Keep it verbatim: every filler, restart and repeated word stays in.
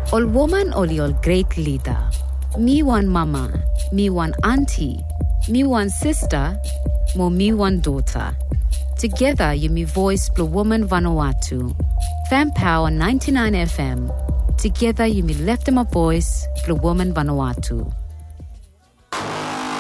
Ol woman oli ol great leader. Me one mama, me one auntie, me one sister, mo me one daughter. Together you me voice Blue Woman Vanuatu. Fan Power ninety-nine F M. Together you me left my voice Blue Woman Vanuatu.